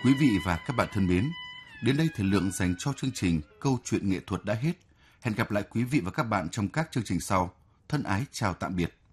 Quý vị và các bạn thân mến, đến đây thời lượng dành cho chương trình Câu chuyện nghệ thuật đã hết. Hẹn gặp lại quý vị và các bạn trong các chương trình sau. Thân ái chào tạm biệt.